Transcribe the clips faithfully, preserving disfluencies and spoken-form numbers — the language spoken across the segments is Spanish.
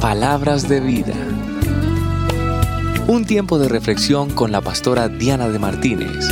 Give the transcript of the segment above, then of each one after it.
Palabras de vida. Un tiempo de reflexión con la pastora Diana de Martínez.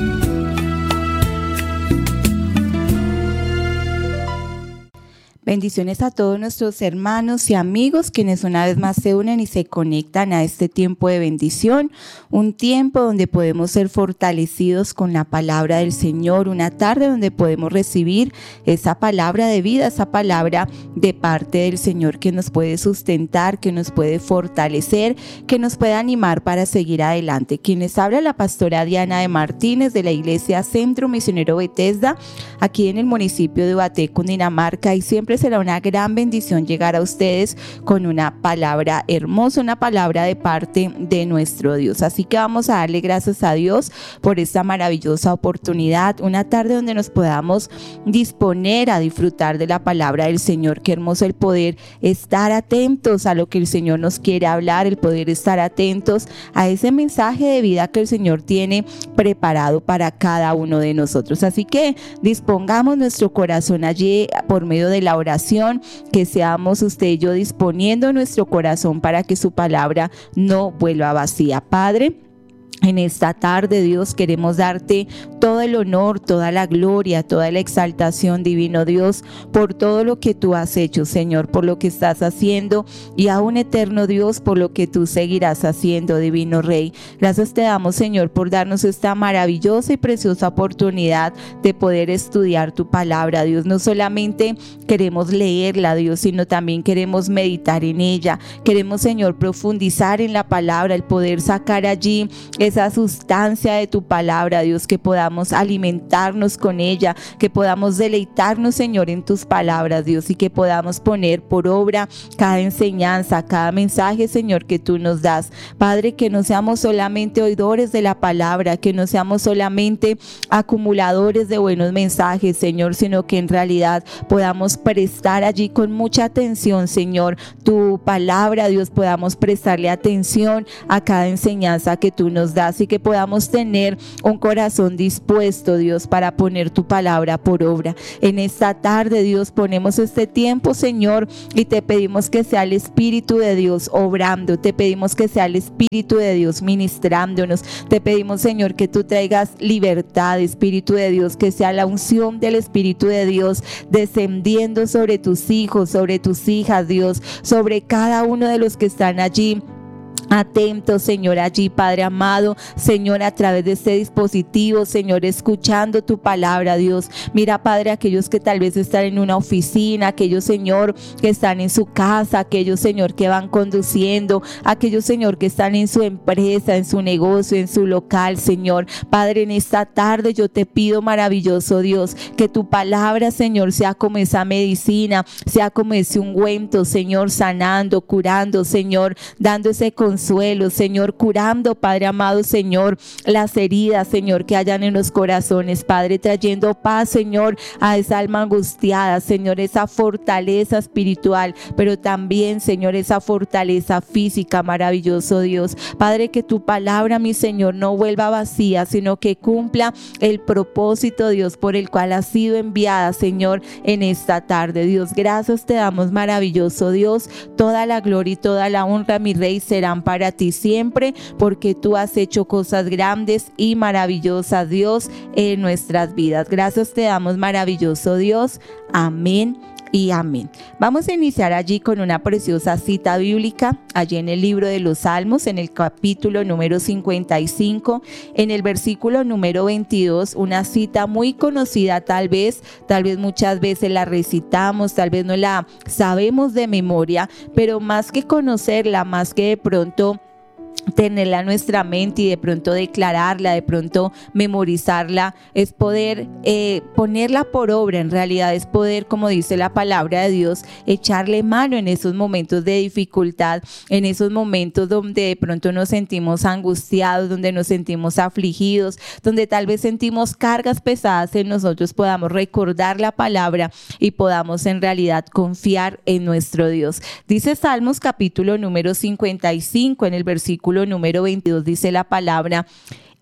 Bendiciones a todos nuestros hermanos y amigos quienes una vez más se unen y se conectan a este tiempo de bendición, un tiempo donde podemos ser fortalecidos con la palabra del Señor, una tarde donde podemos recibir esa palabra de vida, esa palabra de parte del Señor que nos puede sustentar, que nos puede fortalecer, que nos puede animar para seguir adelante. Quien les habla, la pastora Diana de Martínez de la Iglesia Centro Misionero Bethesda, aquí en el municipio de Ubaté, Cundinamarca, y siempre será una gran bendición llegar a ustedes con una palabra hermosa, una palabra de parte de nuestro Dios. Así que vamos a darle gracias a Dios por esta maravillosa oportunidad, una tarde donde nos podamos disponer a disfrutar de la palabra del Señor. Qué hermoso el poder estar atentos a lo que el Señor nos quiere hablar, el poder estar atentos a ese mensaje de vida que el Señor tiene preparado para cada uno de nosotros. Así que dispongamos nuestro corazón allí por medio de la oración, que seamos usted y yo disponiendo nuestro corazón para que su palabra no vuelva vacía. Padre, en esta tarde, Dios, queremos darte todo el honor, toda la gloria, toda la exaltación, divino Dios, por todo lo que tú has hecho, Señor, por lo que estás haciendo, y aún, eterno Dios, por lo que tú seguirás haciendo, divino Rey. Gracias te damos, Señor, por darnos esta maravillosa y preciosa oportunidad de poder estudiar tu palabra, Dios. No solamente queremos leerla, Dios, sino también queremos meditar en ella. Queremos, Señor, profundizar en la palabra, el poder sacar allí esa sustancia de tu palabra, Dios, que podamos alimentarnos con ella, que podamos deleitarnos, Señor, en tus palabras, Dios, y que podamos poner por obra cada enseñanza, cada mensaje, Señor, que tú nos das. Padre, que no seamos solamente oidores de la palabra, que no seamos solamente acumuladores de buenos mensajes, Señor, sino que en realidad podamos prestar allí con mucha atención, Señor, tu palabra, Dios, podamos prestarle atención a cada enseñanza que tú nos das, y que podamos tener un corazón dispuesto, Dios, para poner tu palabra por obra. En esta tarde, Dios, ponemos este tiempo, Señor, y te pedimos que sea el Espíritu de Dios obrando, te pedimos que sea el Espíritu de Dios ministrándonos, te pedimos, Señor, que tú traigas libertad, Espíritu de Dios, que sea la unción del Espíritu de Dios descendiendo sobre tus hijos, sobre tus hijas, Dios, sobre cada uno de los que están allí atentos, Señor, allí, Padre amado, Señor, a través de este dispositivo, Señor, escuchando tu palabra, Dios. Mira, Padre, aquellos que tal vez están en una oficina, aquellos, Señor, que están en su casa, aquellos, Señor, que van conduciendo, aquellos, Señor, que están en su empresa, en su negocio, en su local, Señor. Padre, en esta tarde yo te pido, maravilloso Dios, que tu palabra, Señor, sea como esa medicina, sea como ese ungüento, Señor, sanando, curando, Señor, dando ese consuelo, Señor, curando, Padre amado, Señor, las heridas, Señor, que hayan en los corazones, Padre, trayendo paz, Señor, a esa alma angustiada, Señor, esa fortaleza espiritual, pero también, Señor, esa fortaleza física, maravilloso Dios. Padre, que tu palabra, mi Señor, no vuelva vacía, sino que cumpla el propósito, Dios, por el cual ha sido enviada, Señor, en esta tarde. Dios, gracias te damos, maravilloso Dios. Toda la gloria y toda la honra, mi Rey, serán para ti siempre, porque tú has hecho cosas grandes y maravillosas, Dios, en nuestras vidas. Gracias te damos, maravilloso Dios. Amén y amén. Vamos a iniciar allí con una preciosa cita bíblica, allí en el libro de los Salmos, en el capítulo número cincuenta y cinco, en el versículo número veintidós, una cita muy conocida, tal vez, tal vez muchas veces la recitamos, tal vez no la sabemos de memoria, pero más que conocerla, más que de pronto tenerla en nuestra mente y de pronto declararla, de pronto memorizarla, es poder eh, ponerla por obra. En realidad es poder, como dice la palabra de Dios, echarle mano en esos momentos de dificultad, en esos momentos donde de pronto nos sentimos angustiados, donde nos sentimos afligidos, donde tal vez sentimos cargas pesadas en nosotros. Podamos recordar la palabra y podamos en realidad confiar en nuestro Dios. Dice Salmos capítulo número cincuenta y cinco, en el versículo número veintidós, dice la palabra: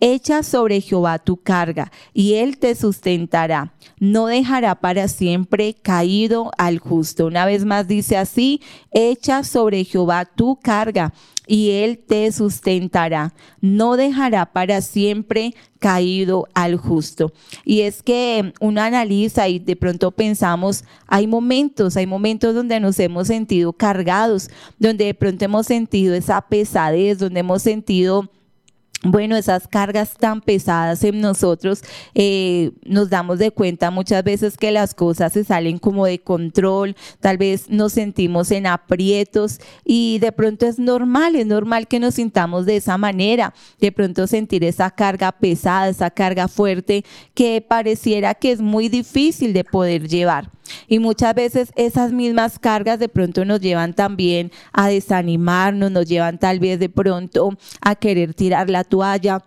Echa sobre Jehová tu carga, y él te sustentará. No dejará para siempre caído al justo. Una vez más dice así: echa sobre Jehová tu carga, y él te sustentará. No dejará para siempre caído al justo. Y es que uno analiza y de pronto pensamos, hay momentos, hay momentos donde nos hemos sentido cargados, donde de pronto hemos sentido esa pesadez, donde hemos sentido, bueno, esas cargas tan pesadas en nosotros. Eh, nos damos de cuenta muchas veces que las cosas se salen como de control, tal vez nos sentimos en aprietos y de pronto es normal, es normal que nos sintamos de esa manera, de pronto sentir esa carga pesada, esa carga fuerte que pareciera que es muy difícil de poder llevar. Y muchas veces esas mismas cargas de pronto nos llevan también a desanimarnos, nos llevan tal vez de pronto a querer tirar la toalla.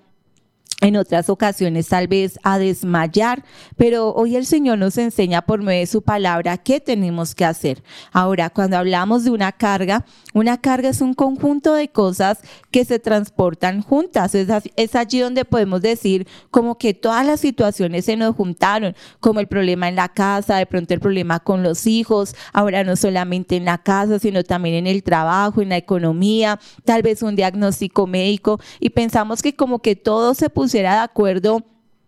En otras ocasiones tal vez a desmayar, pero hoy el Señor nos enseña por medio de su palabra qué tenemos que hacer. Ahora, cuando hablamos de una carga, una carga es un conjunto de cosas que se transportan juntas. Es, es allí donde podemos decir como que todas las situaciones se nos juntaron, como el problema en la casa, de pronto el problema con los hijos, ahora no solamente en la casa, sino también en el trabajo, en la economía, tal vez un diagnóstico médico, y pensamos que como que todo se puso pusiera de acuerdo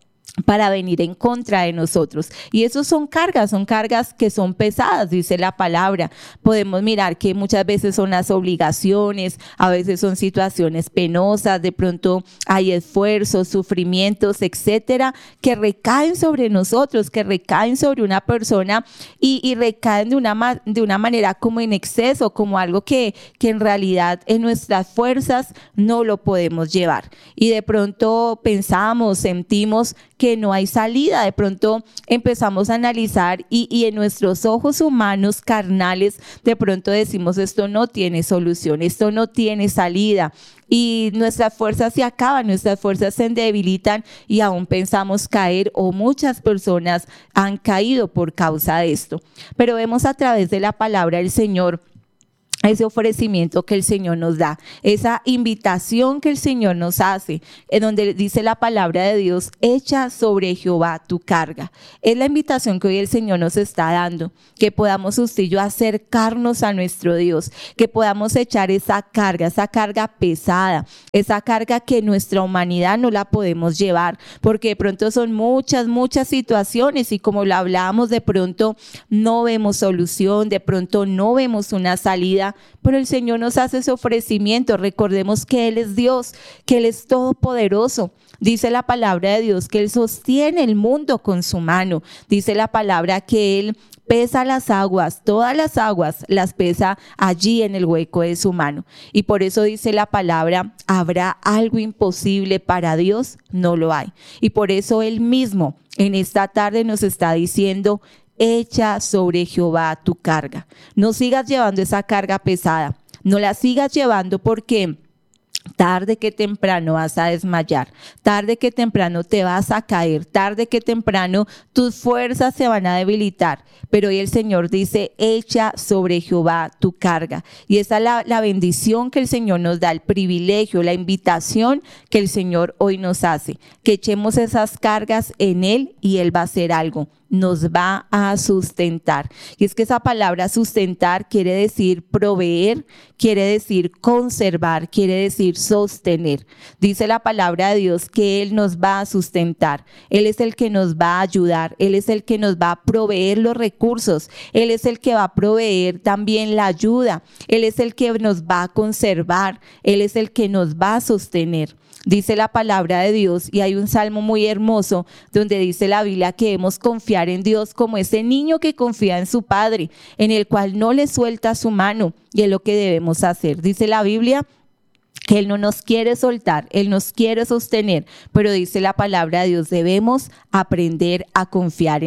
para venir en contra de nosotros. Y esos son cargas, son cargas que son pesadas, dice la palabra. Podemos mirar que muchas veces son las obligaciones, a veces son situaciones penosas, de pronto hay esfuerzos, sufrimientos, etcétera, que recaen sobre nosotros, que recaen sobre una persona y, y recaen de una, de una manera como en exceso, como algo que, que en realidad en nuestras fuerzas no lo podemos llevar. Y de pronto pensamos, sentimos que no hay salida. De pronto empezamos a analizar y, y en nuestros ojos humanos carnales de pronto decimos, esto no tiene solución, esto no tiene salida, y nuestras fuerzas se acaban, nuestras fuerzas se debilitan y aún pensamos caer, o muchas personas han caído por causa de esto. Pero vemos a través de la palabra del Señor ese ofrecimiento que el Señor nos da, esa invitación que el Señor nos hace, en donde dice la palabra de Dios: echa sobre Jehová tu carga. Es la invitación que hoy el Señor nos está dando, que podamos usted y yo acercarnos a nuestro Dios, que podamos echar esa carga, esa carga pesada, esa carga que nuestra humanidad no la podemos llevar, porque de pronto son muchas, muchas situaciones y como lo hablábamos, de pronto no vemos solución, de pronto no vemos una salida. Pero el Señor nos hace ese ofrecimiento. Recordemos que Él es Dios, que Él es todopoderoso. Dice la palabra de Dios que Él sostiene el mundo con su mano. Dice la palabra que Él pesa las aguas, todas las aguas las pesa allí en el hueco de su mano. Y por eso dice la palabra: ¿habrá algo imposible para Dios? No lo hay. Y por eso Él mismo en esta tarde nos está diciendo: echa sobre Jehová tu carga. No sigas llevando esa carga pesada, no la sigas llevando, porque tarde que temprano vas a desmayar, tarde que temprano te vas a caer, tarde que temprano tus fuerzas se van a debilitar. Pero hoy el Señor dice: echa sobre Jehová tu carga. Y esa es la, la bendición que el Señor nos da, el privilegio, la invitación que el Señor hoy nos hace, que echemos esas cargas en Él y Él va a hacer algo. Nos va a sustentar. Y es que esa palabra sustentar quiere decir proveer, quiere decir conservar, quiere decir sostener. Dice la palabra de Dios que Él nos va a sustentar. Él es el que nos va a ayudar. Él es el que nos va a proveer los recursos. Él es el que va a proveer también la ayuda. Él es el que nos va a conservar. Él es el que nos va a sostener. Dice la palabra de Dios, y hay un salmo muy hermoso donde dice la Biblia que debemos confiar en Dios como ese niño que confía en su padre, en el cual no le suelta su mano, y es lo que debemos hacer. Dice la Biblia que Él no nos quiere soltar, Él nos quiere sostener, pero dice la palabra de Dios, debemos aprender a confiar en Él.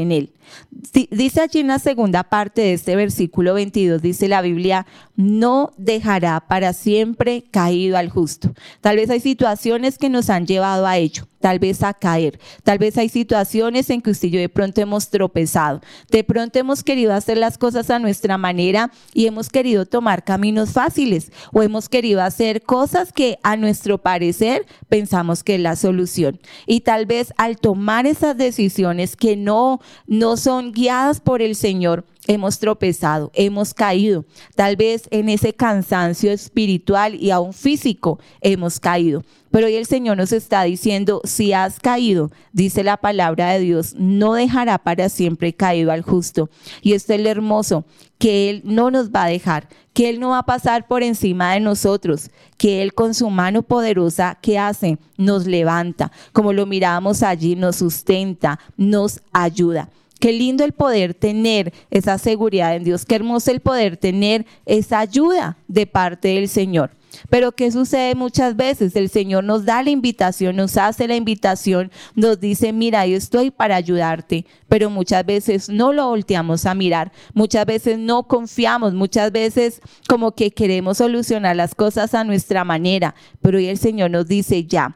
Dice allí en la segunda parte de este versículo veintidós, dice la Biblia, no dejará para siempre caído al justo. Tal vez hay situaciones que nos han llevado a ello, tal vez a caer, tal vez hay situaciones en que usted y yo de pronto hemos tropezado, de pronto hemos querido hacer las cosas a nuestra manera y hemos querido tomar caminos fáciles o hemos querido hacer cosas que a nuestro parecer pensamos que es la solución. Y tal vez al tomar esas decisiones que no, no son guiadas por el Señor, hemos tropezado, hemos caído. Tal vez en ese cansancio espiritual y aún físico hemos caído. Pero hoy el Señor nos está diciendo, si has caído, dice la palabra de Dios, no dejará para siempre caído al justo. Y esto es lo hermoso, que Él no nos va a dejar, que Él no va a pasar por encima de nosotros, que Él con su mano poderosa, ¿qué hace? Nos levanta, como lo mirábamos allí, nos sustenta, nos ayuda. Qué lindo el poder tener esa seguridad en Dios, qué hermoso el poder tener esa ayuda de parte del Señor. Pero ¿qué sucede muchas veces? El Señor nos da la invitación, nos hace la invitación, nos dice, mira, yo estoy para ayudarte, pero muchas veces no lo volteamos a mirar, muchas veces no confiamos, muchas veces como que queremos solucionar las cosas a nuestra manera, pero hoy el Señor nos dice, ya.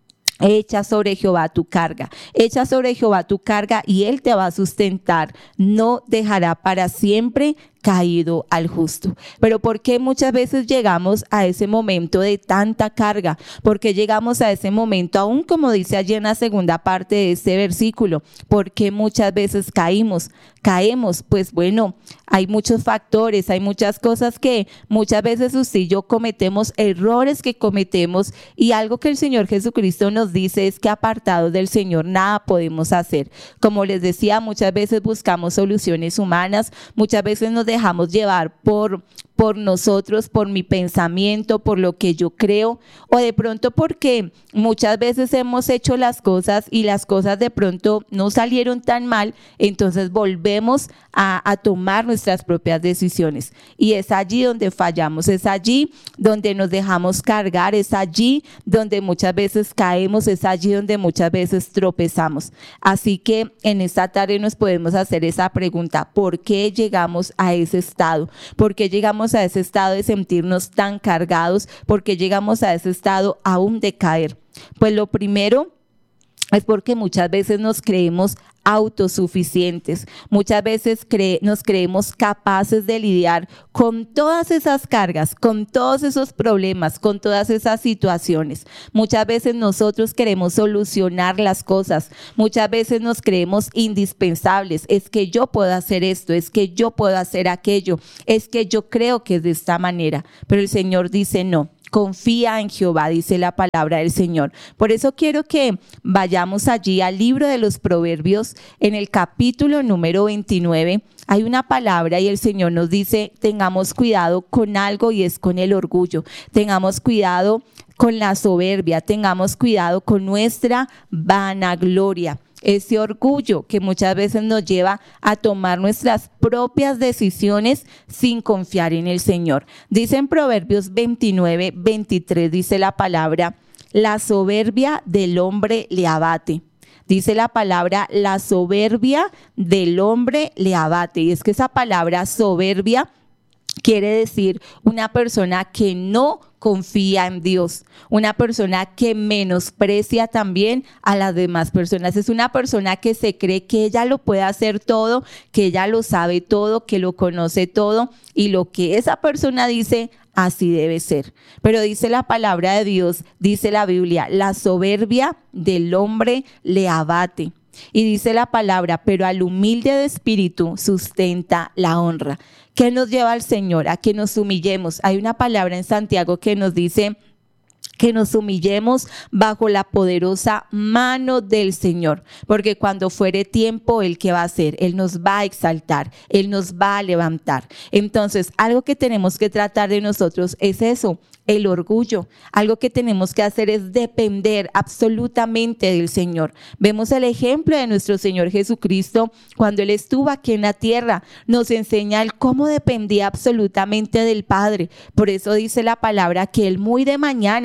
Echa sobre Jehová tu carga, echa sobre Jehová tu carga y Él te va a sustentar, no dejará para siempre caído al justo. Pero ¿por qué muchas veces llegamos a ese momento de tanta carga? ¿Por qué llegamos a ese momento, aún como dice allí en la segunda parte de este versículo? ¿Por qué muchas veces caímos? Caemos, pues bueno, hay muchos factores, hay muchas cosas que muchas veces usted y yo cometemos, errores que cometemos, y algo que el Señor Jesucristo nos dice es que apartados del Señor nada podemos hacer. Como les decía, muchas veces buscamos soluciones humanas, muchas veces nos dejamos llevar por, por nosotros, por mi pensamiento, por lo que yo creo, o de pronto porque muchas veces hemos hecho las cosas y las cosas de pronto no salieron tan mal, entonces volvemos a, a tomar nuestras propias decisiones. Y es allí donde fallamos, es allí donde nos dejamos cargar, es allí donde muchas veces caemos, es allí donde muchas veces tropezamos. Así que en esta tarde nos podemos hacer esa pregunta, ¿por qué llegamos a ese estado? ¿Por qué llegamos a ese estado de sentirnos tan cargados? ¿Por qué llegamos a ese estado aún de caer? Pues lo primero es porque muchas veces nos creemos autosuficientes, muchas veces cre- nos creemos capaces de lidiar con todas esas cargas, con todos esos problemas, con todas esas situaciones. Muchas veces nosotros queremos solucionar las cosas, muchas veces nos creemos indispensables, es que yo puedo hacer esto, es que yo puedo hacer aquello, es que yo creo que es de esta manera, pero el Señor dice no. Confía en Jehová, dice la palabra del Señor. Por eso quiero que vayamos allí al libro de los Proverbios, en el capítulo número veintinueve. Hay una palabra y el Señor nos dice, tengamos cuidado con algo y es con el orgullo. Tengamos cuidado con la soberbia, tengamos cuidado con nuestra vanagloria. Ese orgullo que muchas veces nos lleva a tomar nuestras propias decisiones sin confiar en el Señor. Dice en Proverbios veintinueve, veintitrés, dice la palabra, la soberbia del hombre le abate. Dice la palabra, la soberbia del hombre le abate. Y es que esa palabra soberbia quiere decir una persona que no confía en Dios, una persona que menosprecia también a las demás personas. Es una persona que se cree que ella lo puede hacer todo, que ella lo sabe todo, que lo conoce todo, y lo que esa persona dice, así debe ser. Pero dice la palabra de Dios, dice la Biblia, la soberbia del hombre le abate. Y dice la palabra, pero al humilde de espíritu sustenta la honra. ¿Qué nos lleva al Señor? A que nos humillemos. Hay una palabra en Santiago que nos dice que nos humillemos bajo la poderosa mano del Señor, porque cuando fuere tiempo, ¿Él qué va a hacer? Él nos va a exaltar, Él nos va a levantar. Entonces, algo que tenemos que tratar de nosotros es eso, el orgullo. Algo que tenemos que hacer es depender absolutamente del Señor. Vemos el ejemplo de nuestro Señor Jesucristo cuando Él estuvo aquí en la tierra. Nos enseña el cómo dependía absolutamente del Padre. Por eso dice la palabra que Él muy de mañana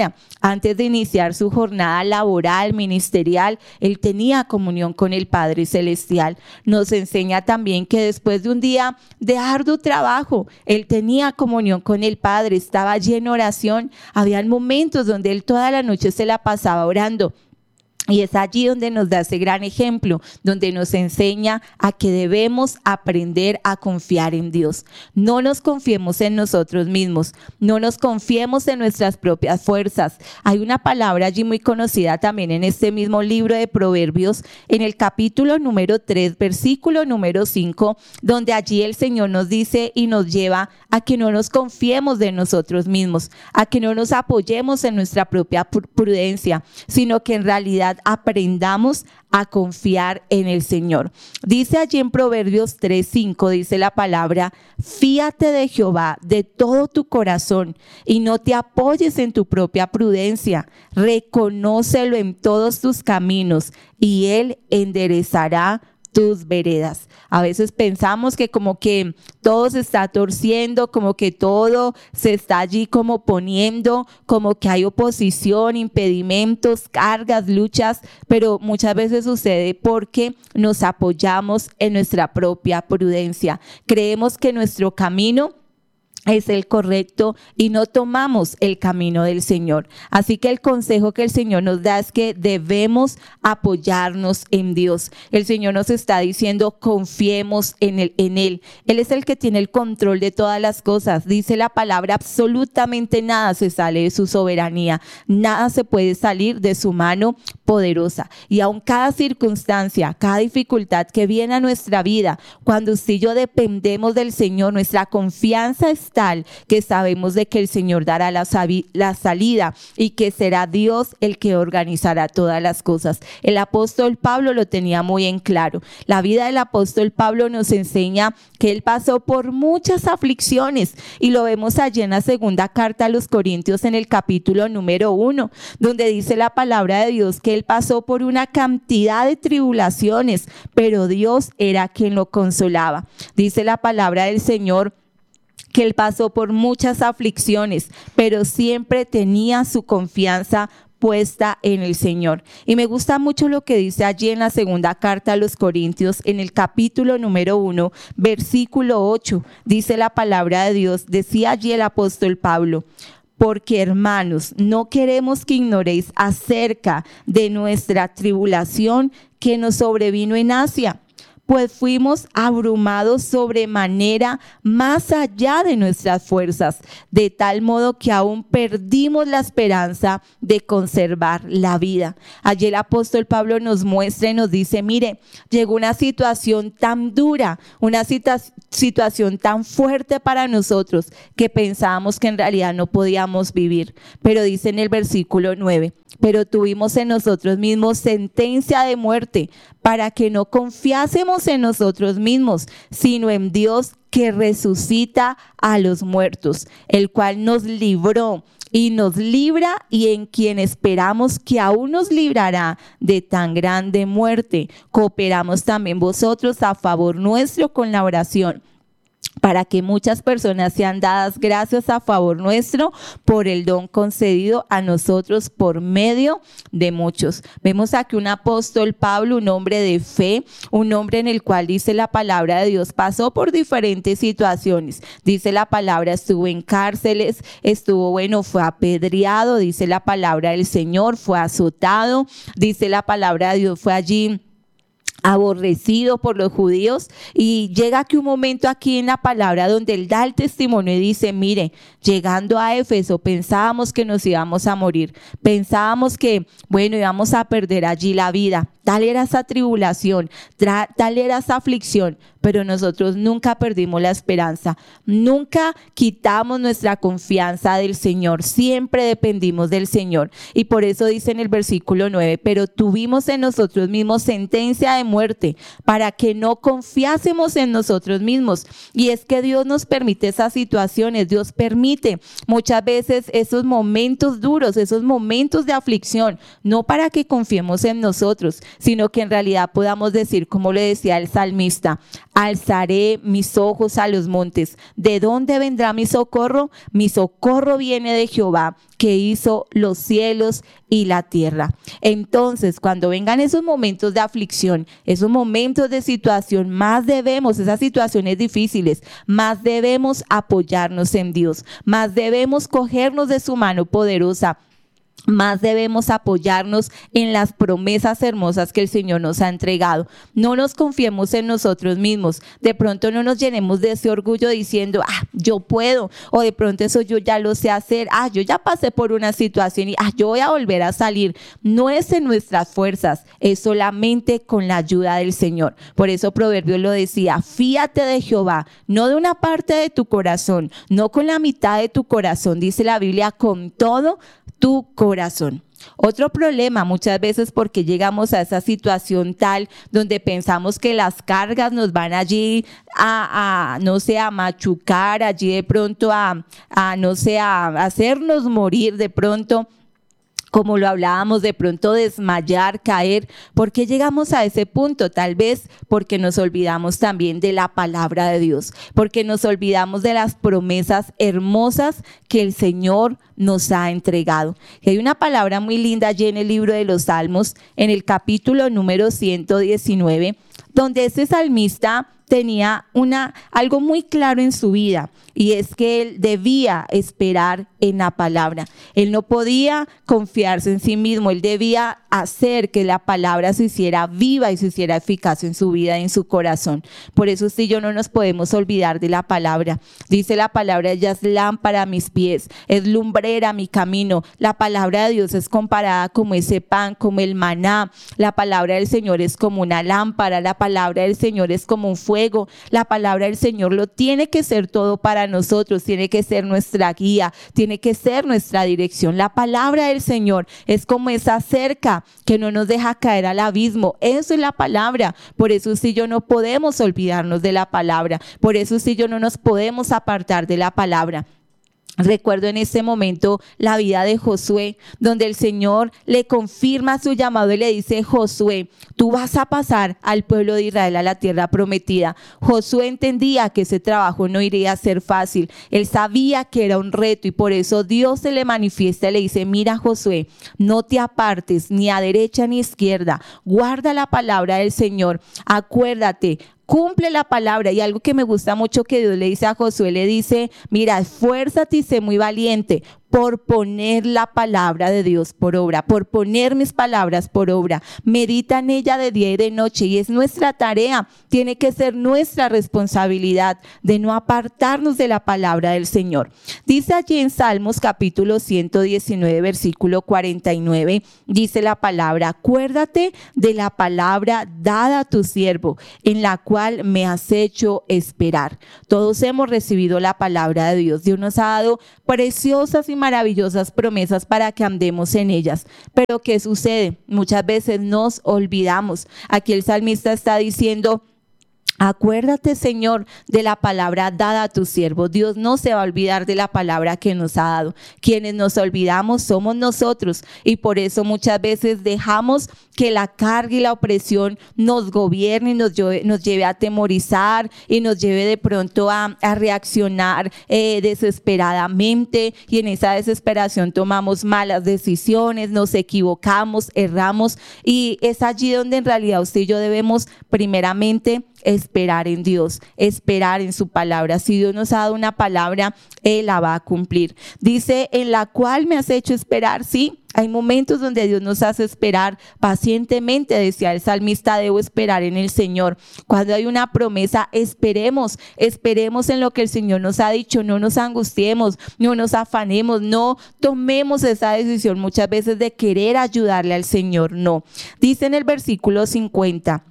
día, antes de iniciar su jornada laboral, ministerial, él tenía comunión con el Padre Celestial. Nos enseña también que después de un día de arduo trabajo, él tenía comunión con el Padre, estaba allí en oración. Habían momentos donde él toda la noche se la pasaba orando. Y es allí donde nos da ese gran ejemplo, donde nos enseña a que debemos aprender a confiar en Dios. No nos confiemos en nosotros mismos, no nos confiemos en nuestras propias fuerzas. Hay una palabra allí muy conocida también en este mismo libro de Proverbios, en el capítulo número tres, versículo número cinco, donde allí el Señor nos dice y nos lleva a que no nos confiemos de nosotros mismos, a que no nos apoyemos en nuestra propia prudencia, sino que en realidad aprendamos a confiar en el Señor. Dice allí en Proverbios tres cinco, dice la palabra: fíate de Jehová de todo tu corazón y no te apoyes en tu propia prudencia. Reconócelo en todos tus caminos y Él enderezará tus veredas. A veces pensamos que como que todo se está torciendo, como que todo se está allí como poniendo, como que hay oposición, impedimentos, cargas, luchas, pero muchas veces sucede porque nos apoyamos en nuestra propia prudencia. Creemos que nuestro camino es el correcto y no tomamos el camino del Señor. Así que el consejo que el Señor nos da es que debemos apoyarnos en Dios. El Señor nos está diciendo: confiemos en él, en Él. Él es el que tiene el control de todas las cosas. Dice la palabra: absolutamente nada se sale de su soberanía, nada se puede salir de su mano poderosa. Y aun cada circunstancia, cada dificultad que viene a nuestra vida, cuando usted y yo dependemos del Señor, nuestra confianza es tal que sabemos de que el Señor dará la, la salida y que será Dios el que organizará todas las cosas. El apóstol Pablo lo tenía muy en claro. La vida del apóstol Pablo nos enseña que él pasó por muchas aflicciones y lo vemos allí en la segunda carta a los Corintios en el capítulo número uno, donde dice la palabra de Dios que él pasó por una cantidad de tribulaciones, pero Dios era quien lo consolaba. Dice la palabra del Señor que él pasó por muchas aflicciones, pero siempre tenía su confianza puesta en el Señor. Y me gusta mucho lo que dice allí en la segunda carta a los Corintios, en el capítulo número uno, versículo ocho, dice la palabra de Dios, decía allí el apóstol Pablo: porque, hermanos, no queremos que ignoréis acerca de nuestra tribulación que nos sobrevino en Asia, pues fuimos abrumados sobremanera más allá de nuestras fuerzas, de tal modo que aún perdimos la esperanza de conservar la vida. Allí el apóstol Pablo nos muestra y nos dice: mire, llegó una situación tan dura, una situa- situación tan fuerte para nosotros que pensábamos que en realidad no podíamos vivir. Pero dice en el versículo nueve: pero tuvimos en nosotros mismos sentencia de muerte, para que no confiásemos en nosotros mismos, sino en Dios que resucita a los muertos, el cual nos libró y nos libra, y en quien esperamos que aún nos librará de tan grande muerte. Cooperamos también vosotros a favor nuestro con la oración, para que muchas personas sean dadas gracias a favor nuestro por el don concedido a nosotros por medio de muchos. Vemos aquí un apóstol Pablo, un hombre de fe, un hombre en el cual dice la palabra de Dios, pasó por diferentes situaciones. Dice la palabra, estuvo en cárceles, estuvo, bueno, fue apedreado, dice la palabra del Señor, fue azotado, dice la palabra de Dios, fue allí aborrecido por los judíos, y llega aquí un momento aquí en la palabra donde él da el testimonio y dice: mire, llegando a Éfeso pensábamos que nos íbamos a morir, pensábamos que, bueno, íbamos a perder allí la vida. Tal era esa tribulación, tra- tal era esa aflicción, pero nosotros nunca perdimos la esperanza, nunca quitamos nuestra confianza del Señor, siempre dependimos del Señor. Y por eso dice en el versículo nueve: pero tuvimos en nosotros mismos sentencia de muerte, para que no confiásemos en nosotros mismos. Y es que Dios nos permite esas situaciones, Dios permite muchas veces esos momentos duros, esos momentos de aflicción, no para que confiemos en nosotros, sino que en realidad podamos decir, como le decía el salmista: Alzaré mis ojos a los montes. ¿De dónde vendrá mi socorro? Mi socorro viene de Jehová, que hizo los cielos y la tierra. Entonces, cuando vengan esos momentos de aflicción, esos momentos de situación, más debemos, esas situaciones difíciles, más debemos apoyarnos en Dios, más debemos cogernos de su mano poderosa, más debemos apoyarnos en las promesas hermosas que el Señor nos ha entregado. No nos confiemos en nosotros mismos. De pronto no nos llenemos de ese orgullo diciendo, ah, yo puedo, o de pronto eso yo ya lo sé hacer, ah, yo ya pasé por una situación y ah, yo voy a volver a salir. No es en nuestras fuerzas, es solamente con la ayuda del Señor. Por eso Proverbios lo decía, fíate de Jehová, no de una parte de tu corazón, no con la mitad de tu corazón, dice la Biblia, con todo tu corazón. Otro problema muchas veces porque llegamos a esa situación tal donde pensamos que las cargas nos van allí a, a no sé, a machucar, allí de pronto a, a no sé, a hacernos morir de pronto, como lo hablábamos, de pronto desmayar, caer. ¿Por qué llegamos a ese punto? Tal vez porque nos olvidamos también de la palabra de Dios, porque nos olvidamos de las promesas hermosas que el Señor nos ha entregado. Y hay una palabra muy linda allí en el libro de los Salmos, en el capítulo número ciento diecinueve, donde ese salmista tenía una, algo muy claro en su vida, y es que él debía esperar en la palabra. Él no podía confiarse en sí mismo, él debía hacer que la palabra se hiciera viva y se hiciera eficaz en su vida y en su corazón. Por eso usted y yo no nos podemos olvidar de la palabra. Dice la palabra, ella es lámpara a mis pies, es lumbrera a mi camino. La palabra de Dios es comparada como ese pan, como el maná. La palabra del Señor es como una lámpara, la palabra del Señor es como un fuego. La palabra del Señor lo tiene que ser todo para nosotros, tiene que ser nuestra guía, tiene que ser nuestra dirección. La palabra del Señor es como esa cerca que no nos deja caer al abismo. Eso es la palabra. Por eso usted y yo no podemos olvidarnos de la palabra. Por eso usted y yo no nos podemos apartar de la palabra. Recuerdo en este momento la vida de Josué, donde el Señor le confirma su llamado y le dice, Josué, tú vas a pasar al pueblo de Israel a la tierra prometida. Josué entendía que ese trabajo no iría a ser fácil. Él sabía que era un reto y por eso Dios se le manifiesta y le dice, mira Josué, no te apartes ni a derecha ni a izquierda. Guarda la palabra del Señor. Acuérdate, cumple la palabra. Y algo que me gusta mucho que Dios le dice a Josué, le dice, mira, esfuérzate y sé muy valiente por poner la palabra de Dios por obra, por poner mis palabras por obra. Medita en ella de día y de noche y es nuestra tarea, tiene que ser nuestra responsabilidad de no apartarnos de la palabra del Señor. Dice allí en Salmos capítulo ciento diecinueve, versículo cuarenta y nueve, dice la palabra, acuérdate de la palabra dada a tu siervo, en la cual me has hecho esperar. Todos hemos recibido la palabra de Dios. Dios nos ha dado preciosas y maravillosas promesas para que andemos en ellas. Pero ¿qué sucede? Muchas veces nos olvidamos. Aquí el salmista está diciendo, acuérdate, Señor, de la palabra dada a tu siervo. Dios no se va a olvidar de la palabra que nos ha dado. Quienes nos olvidamos somos nosotros y por eso muchas veces dejamos que la carga y la opresión nos gobierne y nos lleve, nos lleve a atemorizar y nos lleve de pronto a, a reaccionar eh, desesperadamente, y en esa desesperación tomamos malas decisiones, nos equivocamos, erramos, y es allí donde en realidad usted y yo debemos primeramente esperar en Dios, esperar en su palabra. Si Dios nos ha dado una palabra, Él la va a cumplir. Dice, en la cual me has hecho esperar. Sí, hay momentos donde Dios nos hace esperar pacientemente. Decía el salmista, debo esperar en el Señor. Cuando hay una promesa, esperemos, esperemos en lo que el Señor nos ha dicho. No nos angustiemos, no nos afanemos, no tomemos esa decisión muchas veces de querer ayudarle al Señor. No. Dice en el versículo cincuenta,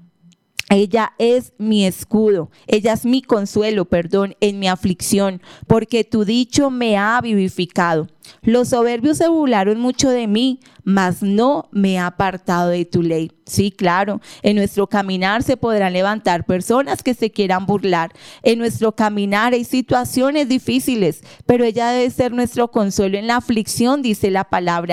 ella es mi escudo, ella es mi consuelo, perdón, en mi aflicción, porque tu dicho me ha vivificado. Los soberbios se burlaron mucho de mí, mas no me ha apartado de tu ley. Sí, claro, en nuestro caminar se podrán levantar personas que se quieran burlar. En nuestro caminar hay situaciones difíciles, pero ella debe ser nuestro consuelo en la aflicción, dice la palabra.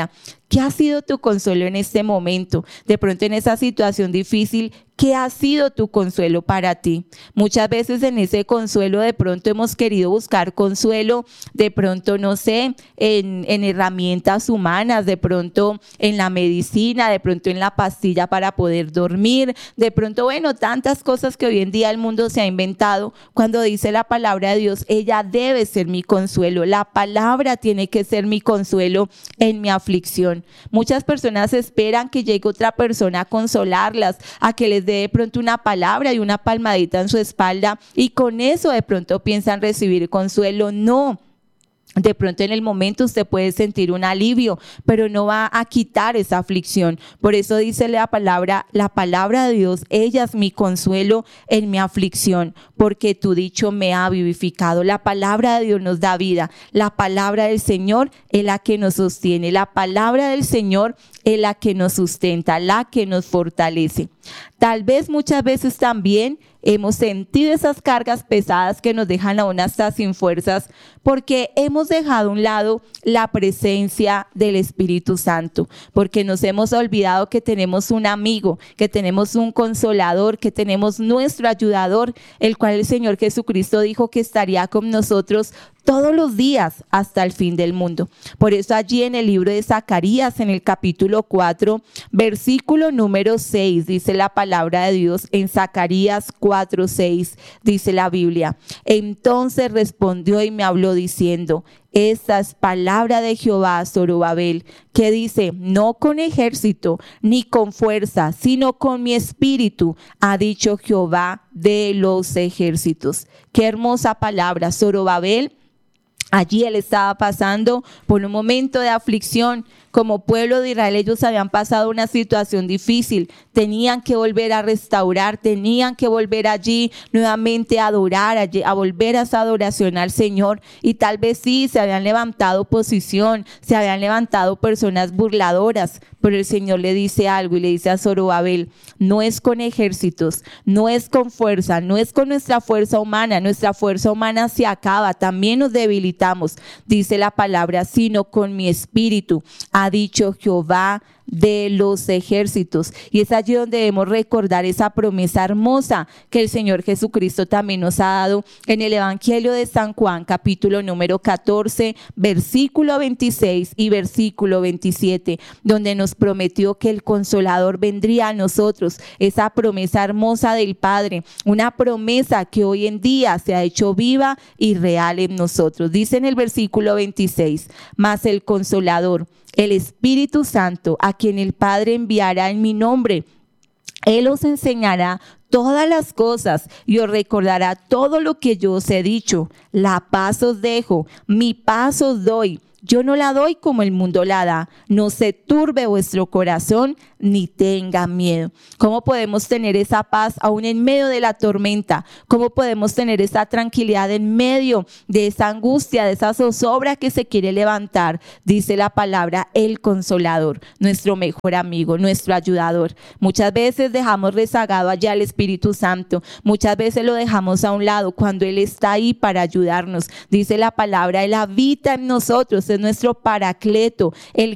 ¿Qué ha sido tu consuelo en este momento? De pronto en esa situación difícil, ¿qué ha sido tu consuelo para ti? Muchas veces en ese consuelo de pronto hemos querido buscar consuelo, de pronto, no sé, en, en herramientas humanas, de pronto en la medicina, de pronto en la pastilla para poder dormir, de pronto, bueno, tantas cosas que hoy en día el mundo se ha inventado. Cuando dice la palabra de Dios, ella debe ser mi consuelo. La palabra tiene que ser mi consuelo en mi aflicción. Muchas personas esperan que llegue otra persona a consolarlas, a que les dé de pronto una palabra y una palmadita en su espalda y con eso de pronto piensan recibir consuelo. No. De pronto en el momento usted puede sentir un alivio, pero no va a quitar esa aflicción. Por eso dice la palabra, la palabra de Dios, ella es mi consuelo en mi aflicción, porque tu dicho me ha vivificado. La palabra de Dios nos da vida. La palabra del Señor es la que nos sostiene. La palabra del Señor es la que nos sustenta, la que nos fortalece. Tal vez muchas veces también hemos sentido esas cargas pesadas que nos dejan aún hasta sin fuerzas porque hemos dejado a un lado la presencia del Espíritu Santo, porque nos hemos olvidado que tenemos un amigo, que tenemos un consolador, que tenemos nuestro ayudador, el cual el Señor Jesucristo dijo que estaría con nosotros todos los días hasta el fin del mundo. Por eso allí en el libro de Zacarías, en el capítulo cuatro, versículo número seis, dice la palabra de Dios en Zacarías cuatro, seis, dice la Biblia. Entonces respondió y me habló diciendo, esta es palabra de Jehová a Zorobabel, que dice, no con ejército ni con fuerza, sino con mi espíritu, ha dicho Jehová de los ejércitos. Qué hermosa palabra. Zorobabel, allí él estaba pasando por un momento de aflicción. Como pueblo de Israel, ellos habían pasado una situación difícil, tenían que volver a restaurar, tenían que volver allí nuevamente a adorar, a, a volver a esa adoración al Señor. Y tal vez sí, se habían levantado oposición, se habían levantado personas burladoras, pero el Señor le dice algo y le dice a Zorobabel, no es con ejércitos, no es con fuerza, no es con nuestra fuerza humana, nuestra fuerza humana se acaba, también nos debilitamos, dice la palabra, sino con mi espíritu, ha dicho Jehová de los ejércitos. Y es allí donde debemos recordar esa promesa hermosa que el Señor Jesucristo también nos ha dado en el Evangelio de San Juan, capítulo número catorce, versículo veintiséis y versículo veintisiete, donde nos prometió que el Consolador vendría a nosotros, esa promesa hermosa del Padre, una promesa que hoy en día se ha hecho viva y real en nosotros. Dice en el versículo veintiséis, mas el Consolador, el Espíritu Santo, a quien el Padre enviará en mi nombre, Él os enseñará todas las cosas y os recordará todo lo que yo os he dicho. La paz os dejo, mi paz os doy. Yo no la doy como el mundo la da. No se turbe vuestro corazón ni tenga miedo. ¿Cómo podemos tener esa paz aún en medio de la tormenta? ¿Cómo podemos tener esa tranquilidad en medio de esa angustia, de esa zozobra que se quiere levantar? Dice la palabra, el Consolador, nuestro mejor amigo, nuestro ayudador. Muchas veces dejamos rezagado allá al Espíritu Santo. Muchas veces lo dejamos a un lado cuando Él está ahí para ayudarnos. Dice la palabra, Él habita en nosotros, es nuestro paracleto, el